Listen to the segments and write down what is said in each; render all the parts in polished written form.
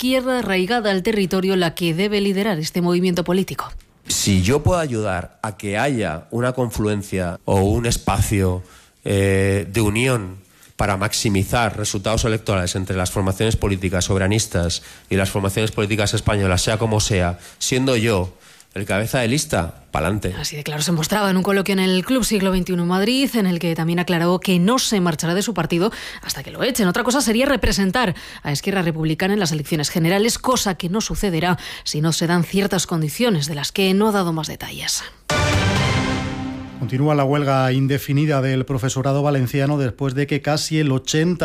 izquierda arraigada al territorio la que debe liderar este movimiento político. Si yo puedo ayudar a que haya una confluencia o un espacio de unión para maximizar resultados electorales entre las formaciones políticas soberanistas y las formaciones políticas españolas, sea como sea, siendo yo el cabeza de lista, pa'lante. Así de claro se mostraba en un coloquio en el Club Siglo XXI en Madrid, en el que también aclaró que no se marchará de su partido hasta que lo echen. Otra cosa sería representar a Esquerra Republicana en las elecciones generales, cosa que no sucederá si no se dan ciertas condiciones de las que no ha dado más detalles. Continúa la huelga indefinida del profesorado valenciano después de que casi el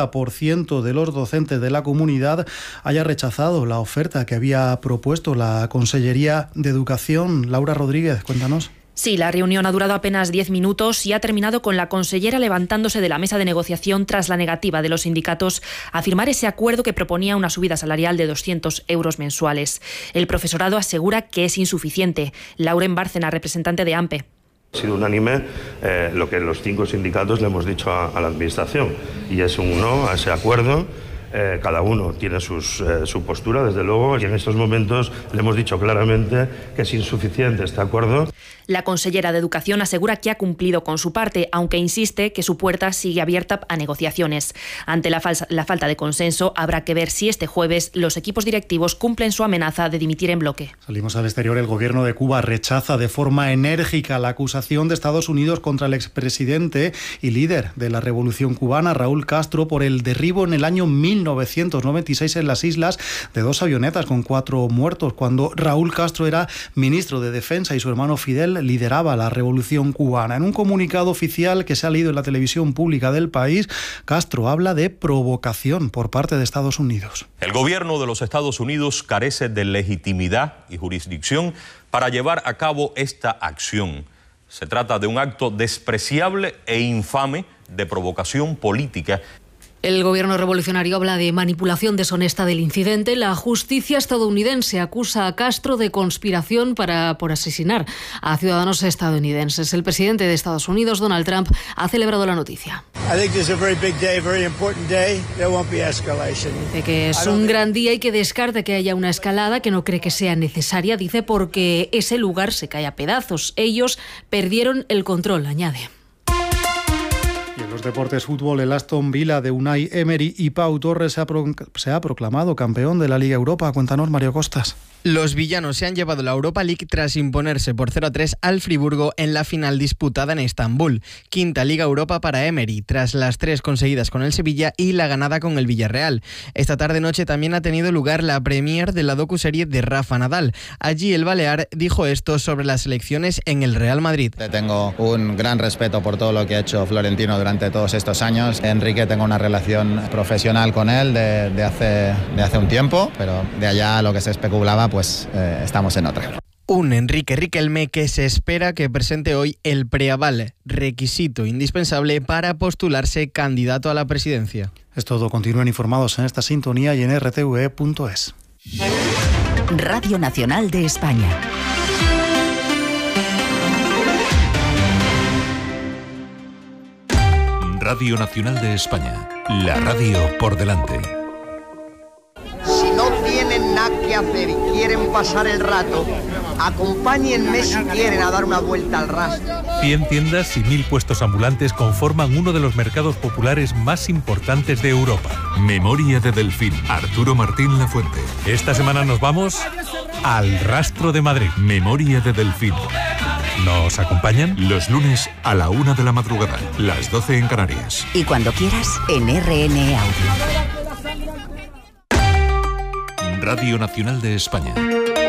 80% de los docentes de la comunidad haya rechazado la oferta que había propuesto la Consellería de Educación. Laura Rodríguez, cuéntanos. Sí, la reunión ha durado apenas 10 minutos y ha terminado con la consellera levantándose de la mesa de negociación tras la negativa de los sindicatos a firmar ese acuerdo que proponía una subida salarial de 200 euros mensuales. El profesorado asegura que es insuficiente. Lauren Bárcena, representante de AMPE. Ha sido unánime lo que los 5 sindicatos le hemos dicho a la Administración, y es un no a ese acuerdo. Cada uno tiene su postura, desde luego, y en estos momentos le hemos dicho claramente que es insuficiente este acuerdo. La consellera de Educación asegura que ha cumplido con su parte, aunque insiste que su puerta sigue abierta a negociaciones. Ante la falta de consenso, habrá que ver si este jueves los equipos directivos cumplen su amenaza de dimitir en bloque. Salimos al exterior. El gobierno de Cuba rechaza de forma enérgica la acusación de Estados Unidos contra el expresidente y líder de la Revolución Cubana, Raúl Castro, por el derribo en el año 1996 en las islas de 2 avionetas con 4 muertos, cuando Raúl Castro era ministro de Defensa y su hermano Fidel lideraba la Revolución Cubana. En un comunicado oficial que se ha leído en la televisión pública del país, Castro habla de provocación por parte de Estados Unidos. El gobierno de los Estados Unidos carece de legitimidad y jurisdicción para llevar a cabo esta acción. Se trata de un acto despreciable e infame de provocación política. El gobierno revolucionario habla de manipulación deshonesta del incidente. La justicia estadounidense acusa a Castro de conspiración por asesinar a ciudadanos estadounidenses. El presidente de Estados Unidos, Donald Trump, ha celebrado la noticia. Dice que es un gran día y que descarta que haya una escalada, que no cree que sea necesaria, dice, porque ese lugar se cae a pedazos. Ellos perdieron el control, añade. Y en los deportes, fútbol, el Aston Villa de Unai Emery y Pau Torres se ha proclamado campeón de la Liga Europa. Cuéntanos, Mario Costas. Los villanos se han llevado la Europa League tras imponerse por 0-3 al Friburgo en la final disputada en Estambul. Quinta Liga Europa para Emery, tras las 3 conseguidas con el Sevilla y la ganada con el Villarreal. Esta tarde-noche también ha tenido lugar la premiere de la docuserie de Rafa Nadal. Allí el balear dijo esto sobre las elecciones en el Real Madrid. Tengo un gran respeto por todo lo que ha hecho Florentino durante todos estos años. Enrique, tengo una relación profesional con él de hace un tiempo, pero de allá lo que se especulaba, pues estamos en otra. Un Enrique Riquelme que se espera que presente hoy el preaval, requisito indispensable para postularse candidato a la presidencia. Es todo. Continúen informados en esta sintonía y en rtve.es. Radio Nacional de España. Radio Nacional de España. La radio por delante. Si no tienen nada que hacer y quieren pasar el rato, acompáñenme si quieren a dar una vuelta al rastro. 100 tiendas y 1000 puestos ambulantes conforman uno de los mercados populares más importantes de Europa. Memoria de Delfín. Arturo Martín Lafuente. Esta semana nos vamos al Rastro de Madrid. Memoria de Delfín. ¿Nos acompañan? Los lunes a la 1 de la madrugada, las 12 en Canarias. Y cuando quieras, en RN Audio. Radio Nacional de España.